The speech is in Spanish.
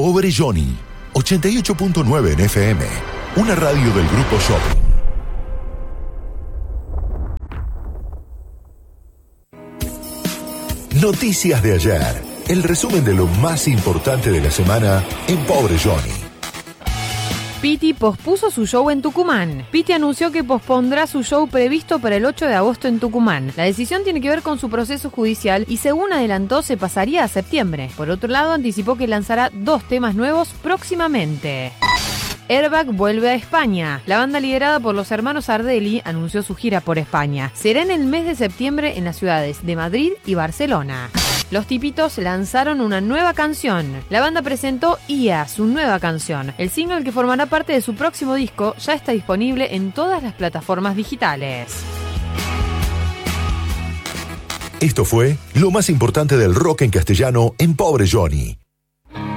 Pobre Johnny, 88.9 en FM, una radio del Grupo Shopping. Noticias de ayer, el resumen de lo más importante de la semana en Pobre Johnny. Piti pospuso su show en Tucumán. Piti anunció que pospondrá su show previsto para el 8 de agosto en Tucumán. La decisión tiene que ver con su proceso judicial y, según adelantó, se pasaría a septiembre. Por otro lado, anticipó que lanzará 2 temas nuevos próximamente. Airbag vuelve a España. La banda liderada por los hermanos Ardelli anunció su gira por España. Será en el mes de septiembre en las ciudades de Madrid y Barcelona. Los Tipitos lanzaron una nueva canción. La banda presentó IA, su nueva canción. El single, que formará parte de su próximo disco, ya está disponible en todas las plataformas digitales. Esto fue lo más importante del rock en castellano en Pobre Johnny.